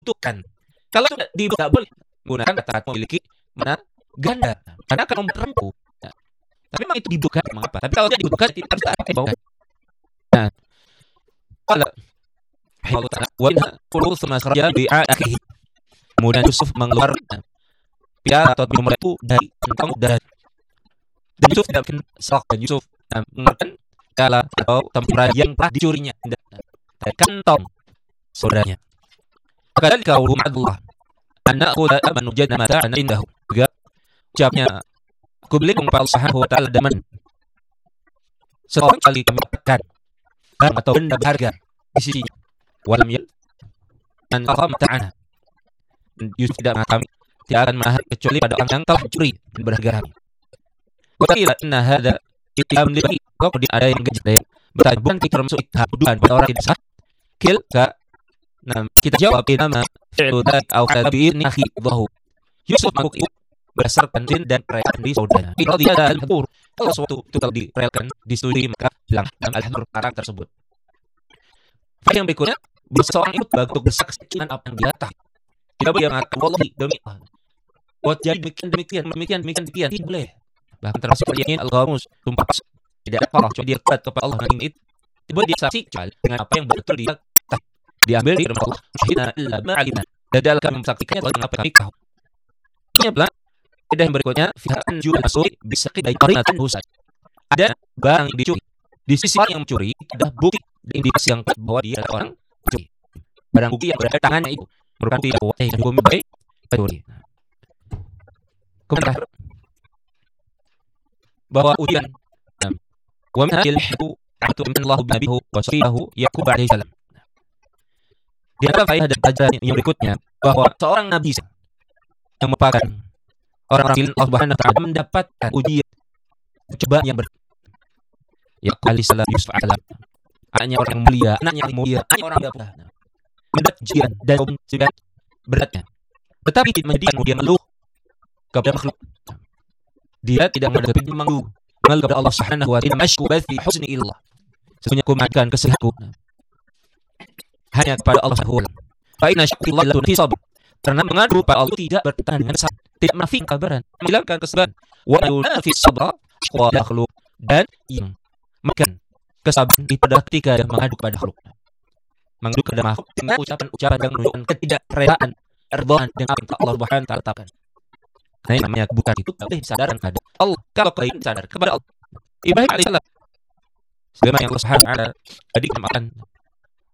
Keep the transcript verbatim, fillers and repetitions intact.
dibutuhkan. Kalau tidak dibutuhkan, boleh menggunakan kata memiliki mana ganda, karena akan memperempu. Nah, tapi memang itu dibutuhkan, mengapa? Tapi kalau tidak dibutuhkan, tidak harus dipakai bau. Nah, kalau Allah Ta'ala wa inna qulu thumma kharaja bi'akihi. Kemudian Yusuf mengeluarkan piala atau minuman itu dari kantong dan dan Yusuf tidak mungkin salah dan Yusuf nah, mengeluarkan piala atau tempura yang telah dicurinya dari kantong saudaranya. Kadang kau rumah anak aku tak menujad nama ta'ana indahu. Juga ucapnya aku beli kepada Allah Subhanahu wa ta'ala daman seorang kali kami dapatkan barang atau benda berharga di sisinya. Walam yal an qam ta'ana. Yusuf tidak mengatakan tidak akan menahan kecuali pada orang yang telah mencuri dan berharga kami. Wakila inna hadza itam lihi. Kalau ada yang gejala yang bertanya bukan kita termasuk tuduhan pada orang tidak sah. Kil ka nah kita jawab nama fi'lu dzalik au tabi'in akhi dhahu. Yusuf mengaku berdasarkan din dan perayaan di saudaranya. Kalau tidak ada al-hadur, kalau sesuatu itu kalau direlkan disetujui maka bilang dalam al-hadur perkara tersebut. Faedah yang berikutnya, seseorang itu bagus untuk bersaksi dengan apa yang dia tahu. Tidak boleh mengatakan wallahi demi Allah. Buat jadi demikian demikian demikian demikian demikian tidak boleh. Bahkan termasuk perjanjian al-ghamus, sumpah tidak ada cuma dia kuat kepada Allah dengan itu. Tidak dia saksi dengan apa yang betul dia tahu. Diambil dari firman Allah, "Inna illa ma 'alimna." Dan kami mensaksikannya dengan apa yang kami tahu. Ini adalah faedah yang berikutnya, fi'an juga masuk bisa dari qarinatan husad. Ada barang yang dicuri. Di sisi orang yang mencuri ada bukti dan indikasi yang kuat bahwa dia adalah orang mencuri. Barang bukti yang berada di tangannya itu merupakan tidak kuat yang hukum baik pencuri. Kemudian bahwa ujian wa min al-hibu atu min Allah bi nabihi wa sahihu Yaqub alaihi salam. Di antara faedah dan pelajaran yang berikutnya bahwa seorang nabi yang merupakan orang-orang pilihan Allah Subhanahu wa taala mendapatkan ujian cobaan yang ber Yaqub alaihi salam Yusuf alaihi anaknya orang yang mulia, anaknya yang mulia, anaknya orang yang mulia. Mendapat ujian dan ujian beratnya. Tetapi tidak menjadikan dia mengeluh kepada makhluk. Dia tidak menghadapi mengeluh mengeluh kepada Allah Subhanahu wa taala. Mashku bathi husni illah. Sebenarnya aku makan kesehatu hanya kepada Allah Subhanahu wa taala. Fa inna syakrillah la tunfi sabr. Karena mengadu pada Allah tidak bertahan dengan sabar, tidak menafikan kesabaran, menghilangkan kesabaran. Wa yunafi sabra wa yakhluq dan yang makan kesabaran pada ketika dia mengadu kepada makhluk. Mengadu kepada makhluk dengan ucapan-ucapan yang menunjukkan ketidakredaan, erdaan dengan apa yang Allah Subhanahu wa taala tetapkan. Nah, ini namanya bukan itu boleh disadarkan kepada Allah. Kalau kalian sadar kepada Allah, Ibrahim alaihissalam sebagaimana yang Allah Subhanahu wa taala tadi kemakan